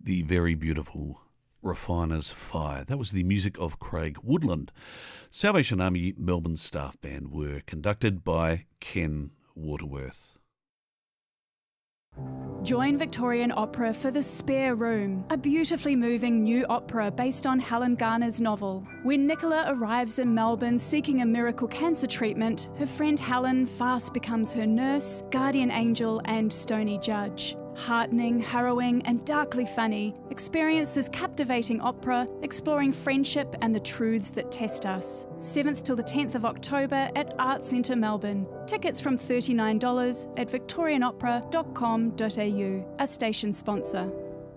the very beautiful Refiner's Fire. That was the music of Craig Woodland. Salvation Army Melbourne Staff Band were conducted by Ken Waterworth. Join Victorian Opera for The Spare Room, a beautifully moving new opera based on Helen Garner's novel. When Nicola arrives in Melbourne seeking a miracle cancer treatment, her friend Helen fast becomes her nurse, guardian angel and stony judge. Heartening, harrowing and darkly funny, experience this captivating opera exploring friendship and the truths that test us. 7th till the 10th of October at Art Centre Melbourne. Tickets from $39 at victorianopera.com.au, a station sponsor.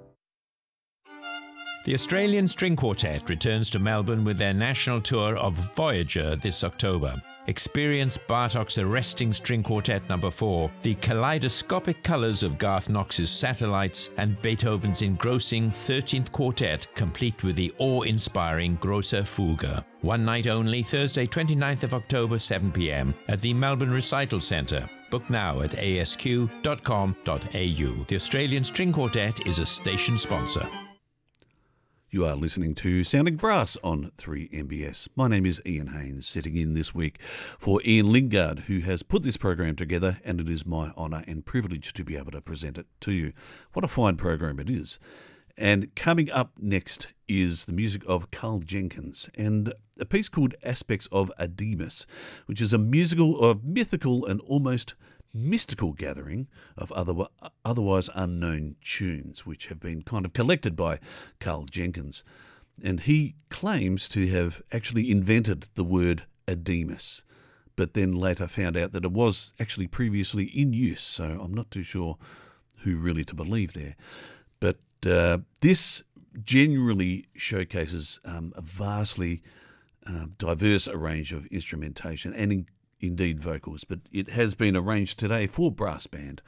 The Australian String Quartet returns to Melbourne with their national tour of Voyager this October. Experience Bartok's arresting string quartet No. 4, the kaleidoscopic colours of Garth Knox's Satellites, and Beethoven's engrossing 13th Quartet, complete with the awe-inspiring Grosse Fuge. One night only, Thursday 29th of October, 7 p.m. at the Melbourne Recital Centre. Book now at asq.com.au. The Australian String Quartet is a station sponsor. You are listening to Sounding Brass on 3MBS. My name is Ian Haynes, sitting in this week for Ian Lingard, who has put this program together, and it is my honour and privilege to be able to present it to you. What a fine program it is. And coming up next is the music of Carl Jenkins and a piece called Aspects of Ademus, which is a musical or mythical and almost mystical gathering of otherwise unknown tunes, which have been kind of collected by Carl Jenkins. And he claims to have actually invented the word Ademus, but then later found out that it was actually previously in use, so I'm not too sure who really to believe there. But this generally showcases a vastly diverse range of instrumentation and indeed vocals, but it has been arranged today for brass band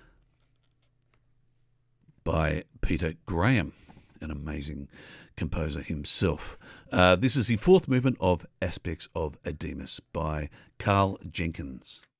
by Peter Graham, an amazing composer himself. This is the fourth movement of Aspects of Ademus by Carl Jenkins.